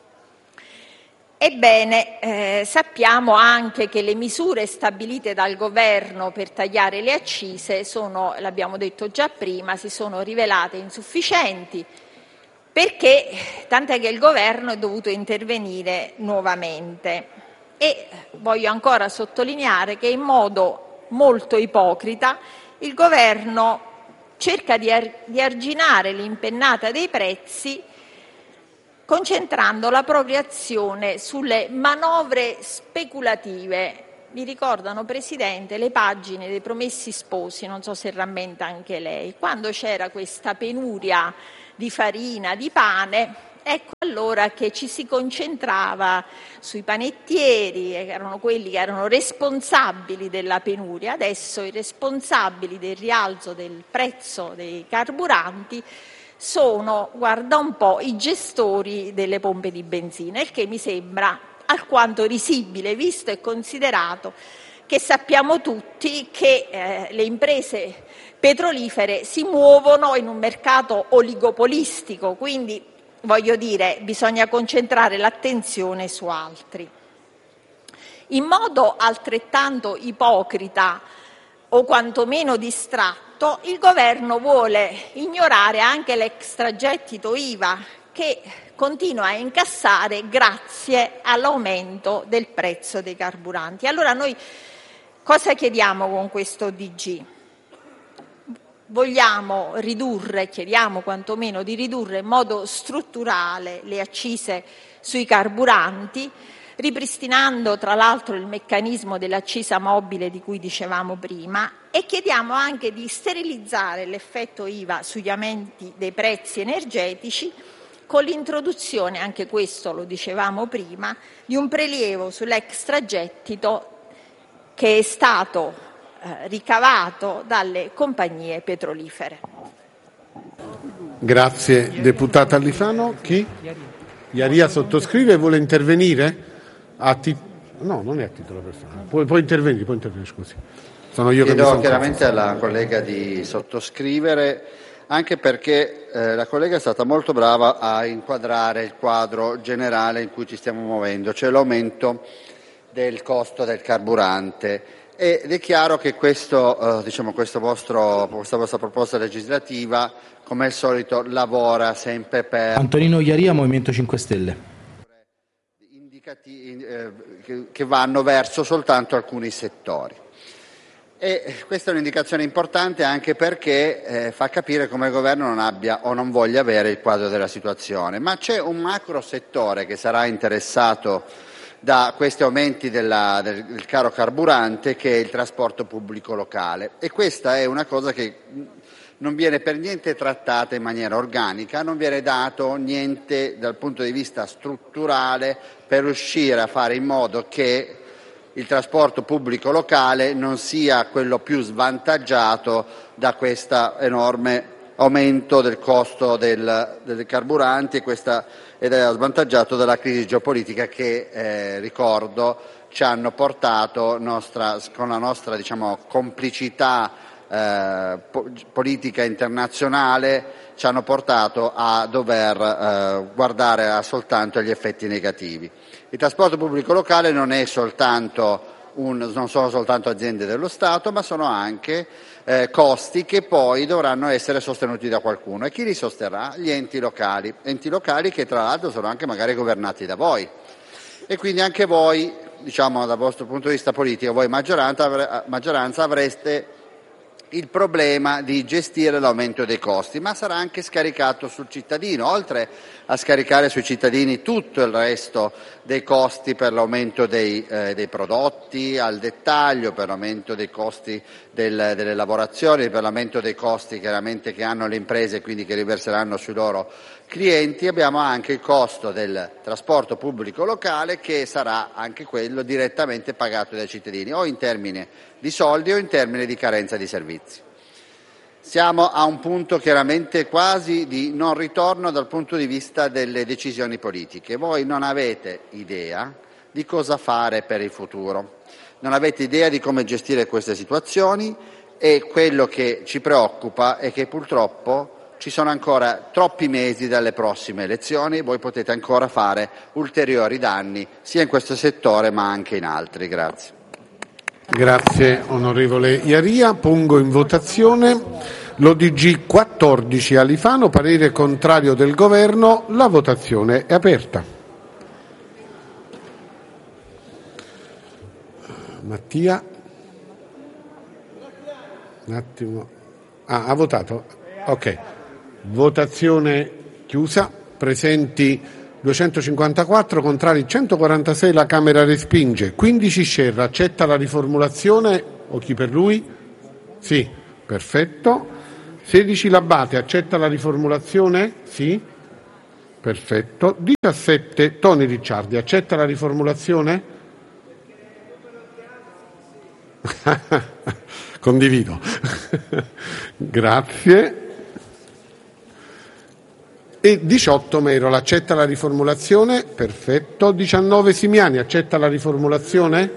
Ebbene, eh, sappiamo anche che le misure stabilite dal governo per tagliare le accise sono, l'abbiamo detto già prima, si sono rivelate insufficienti, perché tant'è che il governo è dovuto intervenire nuovamente. E voglio ancora sottolineare che in modo molto ipocrita. Il governo cerca di, ar- di arginare l'impennata dei prezzi concentrando la propria azione sulle manovre speculative. Mi ricordano, Presidente, le pagine dei Promessi Sposi, non so se rammenta anche lei, quando c'era questa penuria di farina, di pane, ecco allora che ci si concentrava sui panettieri, che erano quelli che erano responsabili della penuria. Adesso i responsabili del rialzo del prezzo dei carburanti sono, guarda un po', i gestori delle pompe di benzina, il che mi sembra alquanto risibile, visto e considerato che sappiamo tutti che eh, le imprese petrolifere si muovono in un mercato oligopolistico, quindi voglio dire, bisogna concentrare l'attenzione su altri. In modo altrettanto ipocrita o quantomeno distratto, il governo vuole ignorare anche l'extragettito I V A che continua a incassare grazie all'aumento del prezzo dei carburanti. Allora noi cosa chiediamo con questo D G? Vogliamo ridurre, chiediamo quantomeno di ridurre in modo strutturale le accise sui carburanti, ripristinando tra l'altro il meccanismo dell'accisa mobile di cui dicevamo prima, e chiediamo anche di sterilizzare l'effetto I V A sugli aumenti dei prezzi energetici con l'introduzione, anche questo lo dicevamo prima, di un prelievo sull'extragettito che è stato eh, ricavato dalle compagnie petrolifere. Grazie. Deputata Alifano, chi? Iaria sottoscrive e vuole intervenire? A ti... No, non è a titolo personale. Puoi, puoi intervenire, puoi intervenire, scusi. Sono io Chiedo che mi sono chiaramente confuso. alla collega di sottoscrivere, anche perché eh, la collega è stata molto brava a inquadrare il quadro generale in cui ci stiamo muovendo, cioè l'aumento del costo del carburante. Ed è chiaro che questo, eh, diciamo, questo vostro, questa vostra proposta legislativa, come al solito, lavora sempre per Antonino Iaria, Movimento cinque Stelle. indicati, eh, che, che vanno verso soltanto alcuni settori. E questa è un'indicazione importante anche perché eh, fa capire come il governo non abbia o non voglia avere il quadro della situazione. Ma c'è un macro settore che sarà interessato da questi aumenti della, del, del caro carburante, che è il trasporto pubblico locale, e questa è una cosa che non viene per niente trattata in maniera organica, non viene dato niente dal punto di vista strutturale per riuscire a fare in modo che il trasporto pubblico locale non sia quello più svantaggiato da questo enorme aumento del costo del, dei carburanti e questa, ed è svantaggiato dalla crisi geopolitica che, eh, ricordo, ci hanno portato, nostra, con la nostra diciamo, complicità eh, po- politica internazionale, ci hanno portato a dover eh, guardare a soltanto agli effetti negativi. Il trasporto pubblico locale non è soltanto un, non sono soltanto aziende dello Stato, ma sono anche eh, costi che poi dovranno essere sostenuti da qualcuno. E chi li sosterrà? Gli enti locali, enti locali che tra l'altro sono anche magari governati da voi. E quindi anche voi, diciamo dal vostro punto di vista politico, voi maggioranza, maggioranza avreste il problema di gestire l'aumento dei costi, ma sarà anche scaricato sul cittadino, oltre a scaricare sui cittadini tutto il resto dei costi per l'aumento dei, eh, dei prodotti al dettaglio, per l'aumento dei costi del, delle lavorazioni, per l'aumento dei costi chiaramente che hanno le imprese e quindi che riverseranno sui loro clienti. Abbiamo anche il costo del trasporto pubblico locale, che sarà anche quello direttamente pagato dai cittadini, o in termini di soldi o in termini di carenza di servizi. Siamo a un punto chiaramente quasi di non ritorno dal punto di vista delle decisioni politiche. Voi non avete idea di cosa fare per il futuro, non avete idea di come gestire queste situazioni, e quello che ci preoccupa è che purtroppo ci sono ancora troppi mesi dalle prossime elezioni, voi potete ancora fare ulteriori danni sia in questo settore ma anche in altri. Grazie. Grazie onorevole Iaria. Pongo in votazione l'O D G quattordici Alifano, parere contrario del governo. La votazione è aperta. Mattia. Un attimo. Ah, ha votato? Ok. Votazione chiusa. Presenti duecentocinquantaquattro, contrari centoquarantasei, la Camera respinge. quindici Scerra, accetta la riformulazione o chi per lui? Sì, perfetto. sedici L'Abbate, accetta la riformulazione? Sì, perfetto. diciassette Toni Ricciardi, accetta la riformulazione? Condivido. Grazie. E diciotto Merola, accetta la riformulazione? Perfetto. diciannove Simiani, accetta la riformulazione?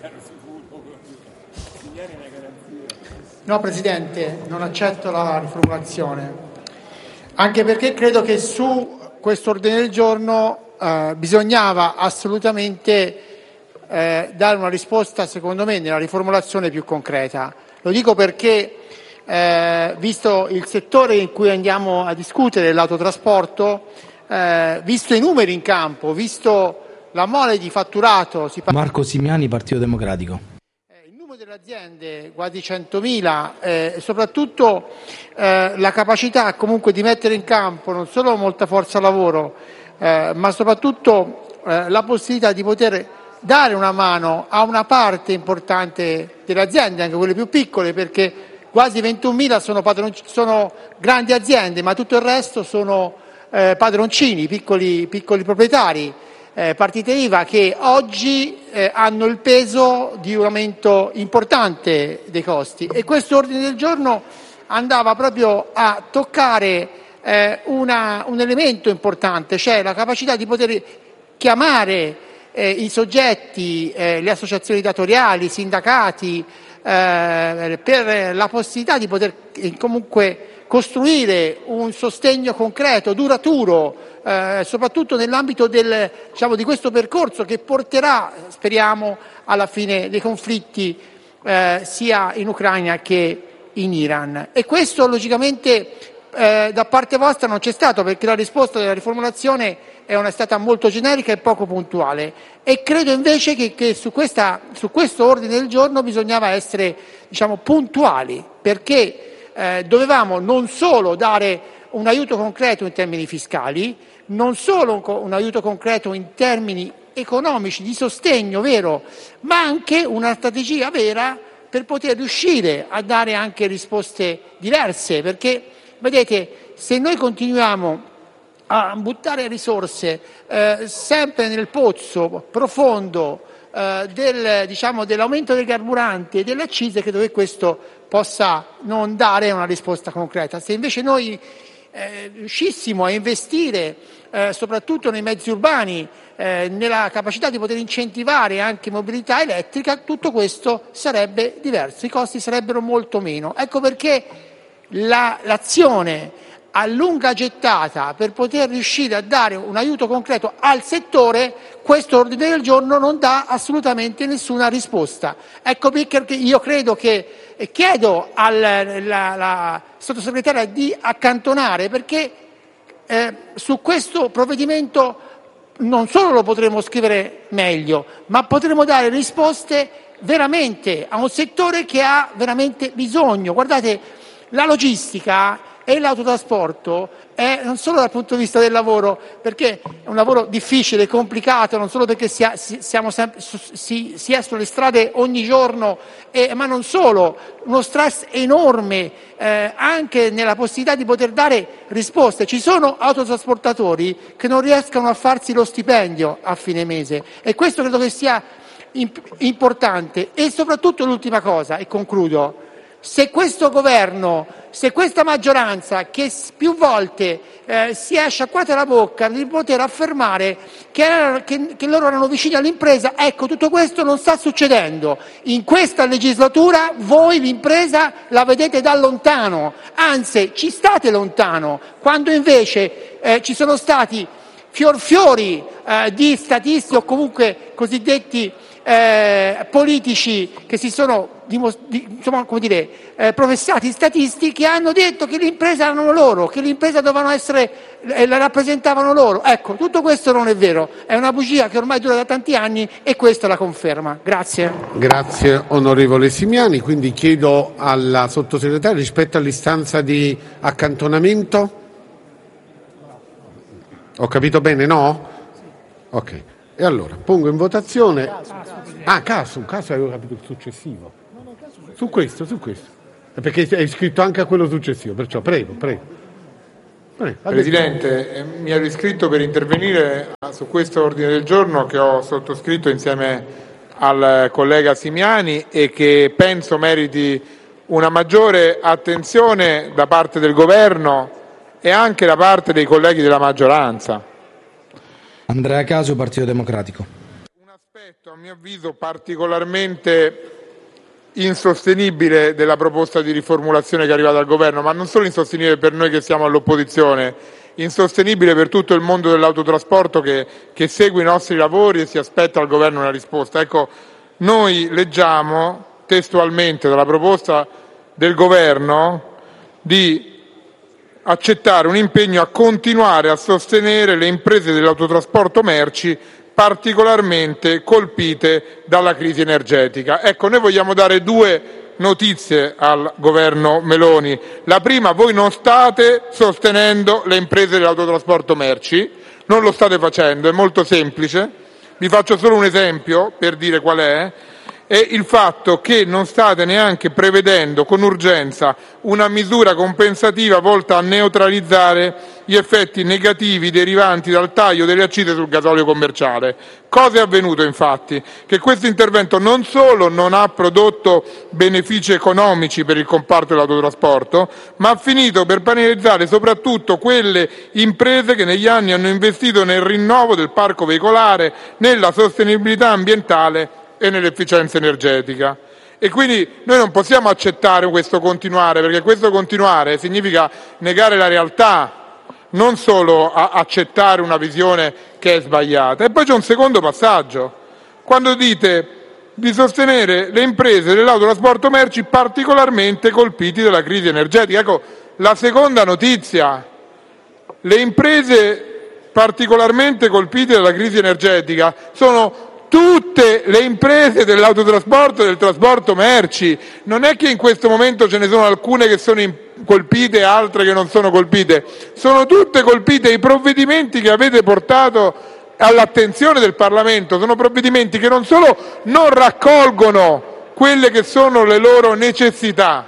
No, Presidente, non accetto la riformulazione, anche perché credo che su questo ordine del giorno eh, bisognava assolutamente eh, dare una risposta, secondo me, nella riformulazione più concreta. Lo dico perché Eh, visto il settore in cui andiamo a discutere, l'autotrasporto, eh, visto i numeri in campo, visto la mole di fatturato, si parla... Marco Simiani, Partito Democratico. Eh, il numero delle aziende, quasi centomila, e eh, soprattutto eh, la capacità comunque di mettere in campo non solo molta forza lavoro, eh, ma soprattutto eh, la possibilità di poter dare una mano a una parte importante delle aziende, anche quelle più piccole, perché quasi ventunomila sono, padron- sono grandi aziende, ma tutto il resto sono eh, padroncini, piccoli, piccoli proprietari, eh, partite I V A che oggi eh, hanno il peso di un aumento importante dei costi. E questo ordine del giorno andava proprio a toccare eh, una, un elemento importante, cioè la capacità di poter chiamare eh, i soggetti, eh, le associazioni datoriali, i sindacati, Eh, per la possibilità di poter eh, comunque costruire un sostegno concreto, duraturo, eh, soprattutto nell'ambito del, diciamo, di questo percorso che porterà, speriamo, alla fine dei conflitti eh, sia in Ucraina che in Iran. E questo logicamente eh, da parte vostra non c'è stato, perché la risposta della riformulazione è una stata molto generica e poco puntuale, e credo invece che, che su, questa, su questo ordine del giorno bisognava essere, diciamo, puntuali, perché eh, dovevamo non solo dare un aiuto concreto in termini fiscali, non solo un, un aiuto concreto in termini economici di sostegno vero, ma anche una strategia vera per poter riuscire a dare anche risposte diverse, perché vedete, se noi continuiamo a buttare risorse eh, sempre nel pozzo profondo eh, del, diciamo, dell'aumento dei carburanti e delle accise, credo che questo possa non dare una risposta concreta. Se invece noi eh, riuscissimo a investire eh, soprattutto nei mezzi urbani, eh, nella capacità di poter incentivare anche mobilità elettrica, tutto questo sarebbe diverso, i costi sarebbero molto meno. Ecco perché la, l'azione a lunga gettata per poter riuscire a dare un aiuto concreto al settore, questo ordine del giorno non dà assolutamente nessuna risposta. Ecco perché io credo che e chiedo alla sottosegretaria di accantonare, perché eh, su questo provvedimento non solo lo potremo scrivere meglio, ma potremo dare risposte veramente a un settore che ha veramente bisogno. Guardate, la logistica e l'autotrasporto è non solo dal punto di vista del lavoro, perché è un lavoro difficile, complicato, non solo perché si, ha, si, siamo sempre, si, si è sulle strade ogni giorno, eh, ma non solo, uno stress enorme eh, anche nella possibilità di poter dare risposte. Ci sono autotrasportatori che non riescono a farsi lo stipendio a fine mese, e questo credo che sia imp- importante. E soprattutto l'ultima cosa, e concludo, se questo governo, se questa maggioranza che più volte eh, si è sciacquata la bocca di poter affermare che, erano, che, che loro erano vicini all'impresa, ecco, tutto questo non sta succedendo. In questa legislatura voi l'impresa la vedete da lontano, anzi ci state lontano, quando invece eh, ci sono stati fior fiori eh, di statisti o comunque cosiddetti eh, politici che si sono dimos- di, insomma, come dire, eh, professati statisti che hanno detto che le imprese erano loro, che le imprese dovevano essere, eh, le rappresentavano loro. Ecco, tutto questo non è vero, è una bugia che ormai dura da tanti anni e questa la conferma. Grazie. Grazie onorevole Simiani, quindi chiedo alla sottosegretaria rispetto all'istanza di accantonamento. Ho capito bene, no? Ok. E allora, pongo in votazione... Ah, caso, un caso avevo capito il successivo. Su questo, su questo. Perché è iscritto anche a quello successivo, perciò prego, prego. prego. Presidente, eh, mi ero iscritto per intervenire su questo ordine del giorno che ho sottoscritto insieme al collega Simiani e che penso meriti una maggiore attenzione da parte del Governo e anche da parte dei colleghi della maggioranza. Andrea Casio, Partito Democratico. Un aspetto, a mio avviso, particolarmente insostenibile della proposta di riformulazione che è arrivata dal Governo, ma non solo insostenibile per noi che siamo all'opposizione, insostenibile per tutto il mondo dell'autotrasporto che, che segue i nostri lavori e si aspetta dal Governo una risposta. Ecco, noi leggiamo testualmente dalla proposta del Governo di accettare un impegno a continuare a sostenere le imprese dell'autotrasporto merci particolarmente colpite dalla crisi energetica. Ecco, noi vogliamo dare due notizie al governo Meloni. La prima, voi non state sostenendo le imprese dell'autotrasporto merci, non lo state facendo, è molto semplice. Vi faccio solo un esempio per dire qual è. È il fatto che non state neanche prevedendo con urgenza una misura compensativa volta a neutralizzare gli effetti negativi derivanti dal taglio delle accise sul gasolio commerciale. Cosa è avvenuto infatti? Che questo intervento non solo non ha prodotto benefici economici per il comparto dell'autotrasporto, ma ha finito per penalizzare soprattutto quelle imprese che negli anni hanno investito nel rinnovo del parco veicolare, nella sostenibilità ambientale e nell'efficienza energetica. E quindi noi non possiamo accettare questo continuare, perché questo continuare significa negare la realtà, non solo a accettare una visione che è sbagliata. E poi c'è un secondo passaggio, quando dite di sostenere le imprese dell'autotrasporto merci particolarmente colpiti dalla crisi energetica. Ecco, la seconda notizia, le imprese particolarmente colpite dalla crisi energetica sono tutte le imprese dell'autotrasporto e del trasporto merci. Non è che in questo momento ce ne sono alcune che sono colpite e altre che non sono colpite, sono tutte colpite. I provvedimenti che avete portato all'attenzione del Parlamento sono provvedimenti che non solo non raccolgono quelle che sono le loro necessità,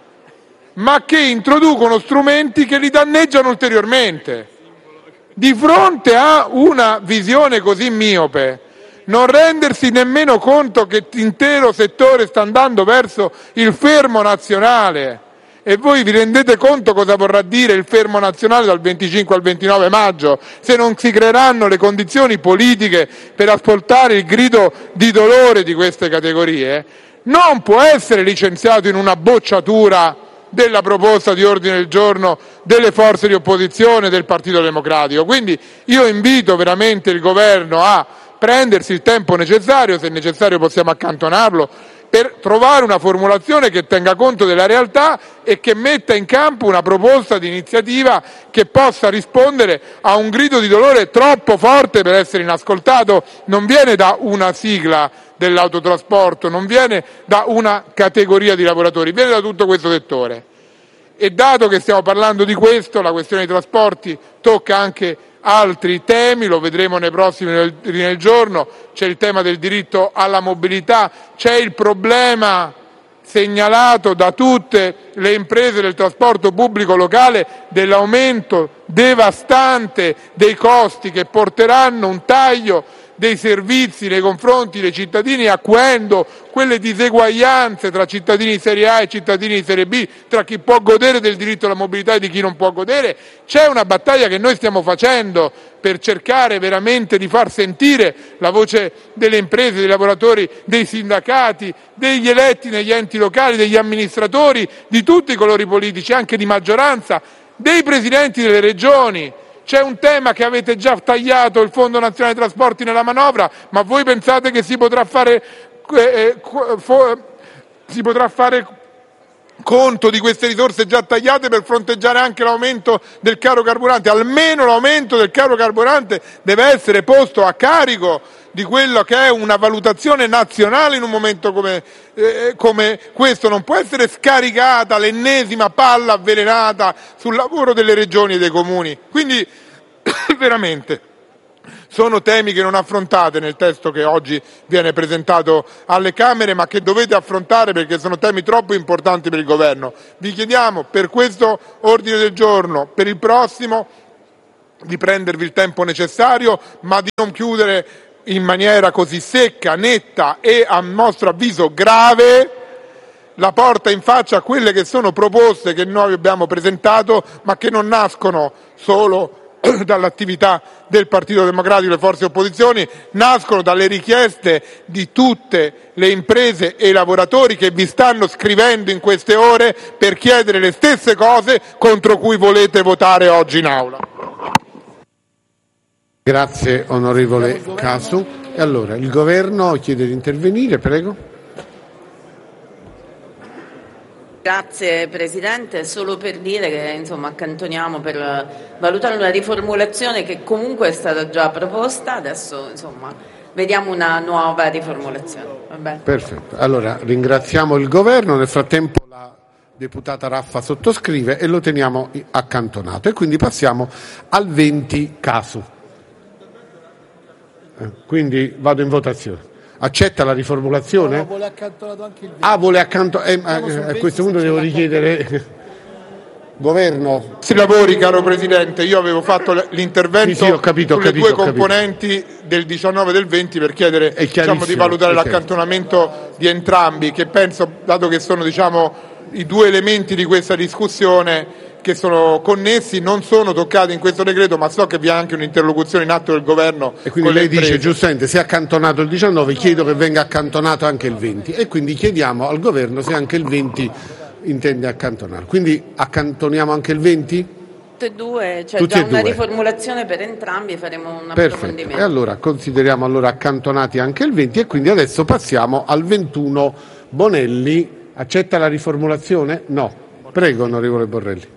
ma che introducono strumenti che li danneggiano ulteriormente. Di fronte a una visione così miope, non rendersi nemmeno conto che l'intero settore sta andando verso il fermo nazionale. E voi vi rendete conto cosa vorrà dire il fermo nazionale dal venticinque al ventinove maggio, se non si creeranno le condizioni politiche per ascoltare il grido di dolore di queste categorie? Non può essere licenziato in una bocciatura della proposta di ordine del giorno delle forze di opposizione del Partito Democratico. Quindi io invito veramente il governo a prendersi il tempo necessario, se necessario possiamo accantonarlo, per trovare una formulazione che tenga conto della realtà e che metta in campo una proposta di iniziativa che possa rispondere a un grido di dolore troppo forte per essere inascoltato. Non viene da una sigla dell'autotrasporto, non viene da una categoria di lavoratori, viene da tutto questo settore. E dato che stiamo parlando di questo, la questione dei trasporti tocca anche altri temi, lo vedremo nei prossimi ordini del giorno. C'è il tema del diritto alla mobilità, c'è il problema segnalato da tutte le imprese del trasporto pubblico locale dell'aumento devastante dei costi che porteranno un taglio dei servizi nei confronti dei cittadini, acuendo quelle diseguaglianze tra cittadini di serie A e cittadini di serie B, tra chi può godere del diritto alla mobilità e di chi non può godere. C'è una battaglia che noi stiamo facendo per cercare veramente di far sentire la voce delle imprese, dei lavoratori, dei sindacati, degli eletti negli enti locali, degli amministratori, di tutti i colori politici, anche di maggioranza, dei presidenti delle regioni, C'è un tema che avete già tagliato, il Fondo Nazionale dei Trasporti nella manovra, ma voi pensate che si potrà fare, eh, fo, si potrà fare conto di queste risorse già tagliate per fronteggiare anche l'aumento del caro carburante? Almeno l'aumento del caro carburante deve essere posto a carico di quello che è una valutazione nazionale in un momento come, eh, come questo. Non può essere scaricata l'ennesima palla avvelenata sul lavoro delle regioni e dei comuni. Quindi veramente sono temi che non affrontate nel testo che oggi viene presentato alle Camere, ma che dovete affrontare perché sono temi troppo importanti per il Governo. Vi chiediamo per questo ordine del giorno, per il prossimo, di prendervi il tempo necessario, ma di non chiudere in maniera così secca, netta e a nostro avviso grave la porta in faccia a quelle che sono proposte che noi abbiamo presentato, ma che non nascono solo dall'attività del Partito Democratico e le forze opposizioni, nascono dalle richieste di tutte le imprese e i lavoratori che vi stanno scrivendo in queste ore per chiedere le stesse cose contro cui volete votare oggi in aula. Grazie onorevole Casu. E allora il Governo chiede di intervenire, prego. Grazie Presidente, solo per dire che insomma accantoniamo per valutare una riformulazione che comunque è stata già proposta, adesso insomma vediamo una nuova riformulazione. Va bene? Perfetto, allora ringraziamo il Governo, nel frattempo la deputata Raffa sottoscrive e lo teniamo accantonato e quindi passiamo al venti Casu. Eh, quindi vado in votazione. Accetta la riformulazione? No, no, vuole accantonato anche il venti. Ah, vuole accanto... Eh, a, a questo punto devo richiedere... Governo... Si lavori, caro Presidente, io avevo fatto l'intervento sì, sì, ho capito, sulle ho capito, due ho capito. componenti del diciannove e del venti per chiedere diciamo, di valutare l'accantonamento di entrambi, che penso, dato che sono diciamo, i due elementi di questa discussione che sono connessi, non sono toccati in questo decreto, ma so che vi è anche un'interlocuzione in atto del Governo. E quindi con lei le dice imprese. giustamente se è accantonato il diciannove, chiedo che venga accantonato anche il venti e quindi chiediamo al Governo se anche il venti intende accantonare. Quindi accantoniamo anche il venti? Tutte e due, c'è Tutti già e una due. riformulazione per entrambi, faremo un Perfetto, approfondimento. e allora consideriamo allora accantonati anche il venti e quindi adesso passiamo al ventuno Bonelli. Accetta la riformulazione? No. Prego onorevole Borrelli.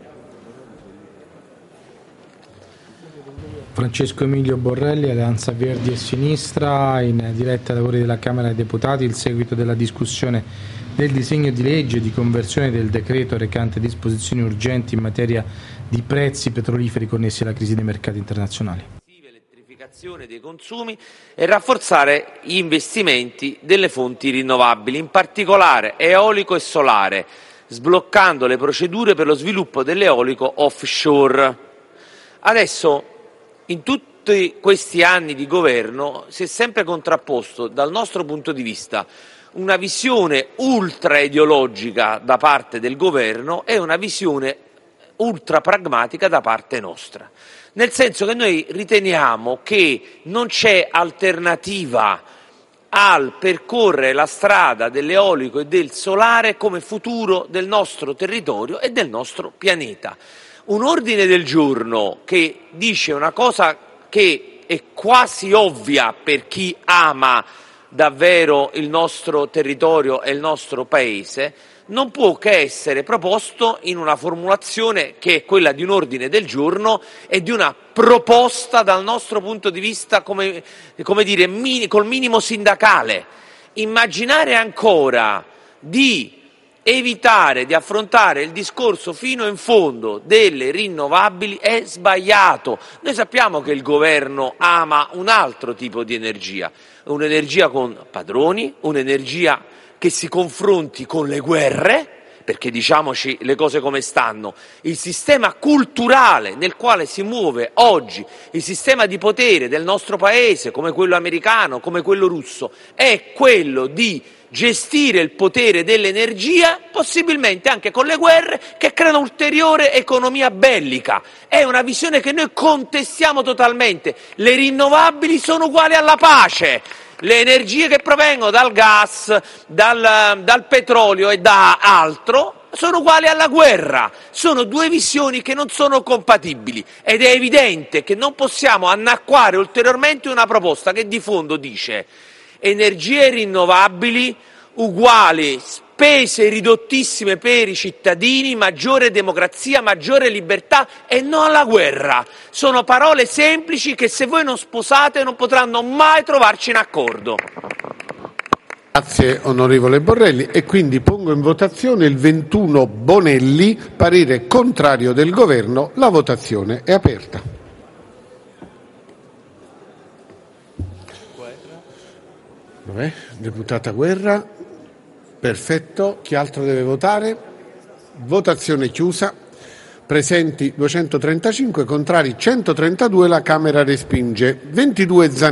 Francesco Emilio Borrelli, Alleanza Verdi e Sinistra, in diretta ai lavori della Camera dei Deputati, il seguito della discussione del disegno di legge di conversione del decreto recante disposizioni urgenti in materia di prezzi petroliferi connessi alla crisi dei mercati internazionali. Elettrificazione dei consumi e rafforzare gli investimenti delle fonti rinnovabili, in particolare eolico e solare, sbloccando le procedure per lo sviluppo dell'eolico offshore. Adesso, in tutti questi anni di governo si è sempre contrapposto dal nostro punto di vista una visione ultra ideologica da parte del governo e una visione ultra pragmatica da parte nostra, nel senso che noi riteniamo che non c'è alternativa al percorrere la strada dell'eolico e del solare come futuro del nostro territorio e del nostro pianeta. Un ordine del giorno che dice una cosa che è quasi ovvia per chi ama davvero il nostro territorio e il nostro paese, non può che essere proposto in una formulazione che è quella di un ordine del giorno e di una proposta dal nostro punto di vista come, come dire, mini, col minimo sindacale. Immaginare ancora di evitare di affrontare il discorso fino in fondo delle rinnovabili è sbagliato. Noi sappiamo che il governo ama un altro tipo di energia, un'energia con padroni, un'energia che si confronti con le guerre, perché diciamoci le cose come stanno, il sistema culturale nel quale si muove oggi il sistema di potere del nostro paese, come quello americano, come quello russo, è quello di gestire il potere dell'energia, possibilmente anche con le guerre, che creano ulteriore economia bellica. È una visione che noi contestiamo totalmente. Le rinnovabili sono uguali alla pace. Le energie che provengono dal gas, dal, dal petrolio e da altro sono uguali alla guerra, sono due visioni che non sono compatibili ed è evidente che non possiamo annacquare ulteriormente una proposta che di fondo dice energie rinnovabili uguali spese ridottissime per i cittadini, maggiore democrazia, maggiore libertà e non la guerra. Sono parole semplici che se voi non sposate non potranno mai trovarci in accordo. Grazie onorevole Borrelli, e quindi pongo in votazione il ventuno Bonelli, parere contrario del Governo. La votazione è aperta. Dov'è? Deputata Guerra. Perfetto. Chi altro deve votare? Votazione chiusa. Presenti duecentotrentacinque, contrari centotrentadue. La Camera respinge. ventidue Zan-